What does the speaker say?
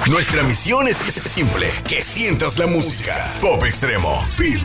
Nuestra misión es simple, que sientas la música. Pop Extremo, Feel